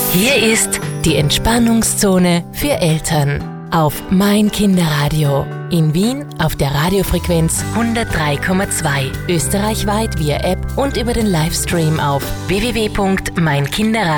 Hier ist die Entspannungszone für Eltern auf Mein Kinderradio. In Wien auf der Radiofrequenz 103,2, österreichweit via App und über den Livestream auf www.meinkinderradio.at.